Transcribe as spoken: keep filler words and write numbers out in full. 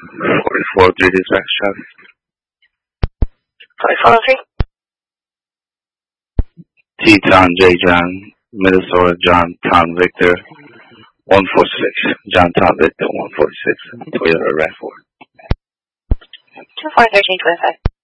forty-four oh three dispatch traffic. forty-four oh three. T-Town J. John, Minnesota John Town Victor, one four six. John Town Victor, one four six. Toyota RAV four. two four thirteen twenty-five.